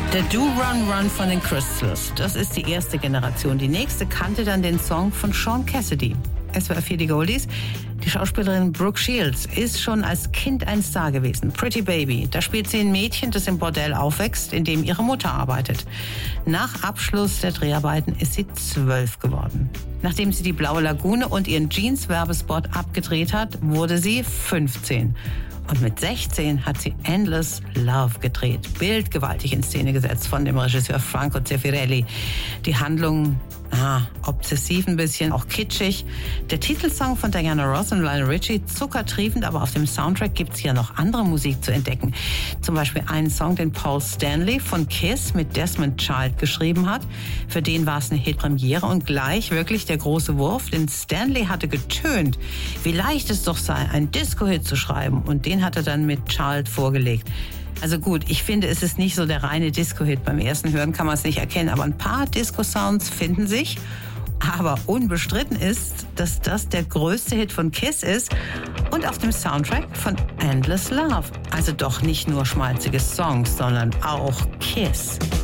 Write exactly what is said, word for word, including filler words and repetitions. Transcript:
Der Do Run Run von den Crystals, das ist die erste Generation. Die nächste kannte dann den Song von Sean Cassidy. S W R vier die Goldies. Die Schauspielerin Brooke Shields ist schon als Kind ein Star gewesen. Pretty Baby. Da spielt sie ein Mädchen, das im Bordell aufwächst, in dem ihre Mutter arbeitet. Nach Abschluss der Dreharbeiten ist sie zwölf geworden. Nachdem sie die Blaue Lagune und ihren Jeans-Werbespot abgedreht hat, wurde sie fünfzehn. Und mit sechzehn hat sie Endless Love gedreht. Bildgewaltig in Szene gesetzt von dem Regisseur Franco Zeffirelli. Die Handlung, ah, obsessiv ein bisschen, auch kitschig. Der Titelsong von Diana Ross und Lionel Richie, zuckertriefend, aber auf dem Soundtrack gibt es ja noch andere Musik zu entdecken. Zum Beispiel einen Song, den Paul Stanley von Kiss mit Desmond Child geschrieben hat. Für den war es eine Hitpremiere und gleich wirklich der große Wurf, denn Stanley hatte getönt, wie leicht es doch sei, einen Disco-Hit zu schreiben, und den hat er dann mit Child vorgelegt. Also gut, ich finde, es ist nicht so der reine Disco-Hit. Beim ersten Hören kann man es nicht erkennen, aber ein paar Disco-Sounds finden sich. Aber unbestritten ist, dass das der größte Hit von Kiss ist und auf dem Soundtrack von Endless Love. Also doch nicht nur schmalzige Songs, sondern auch Kiss.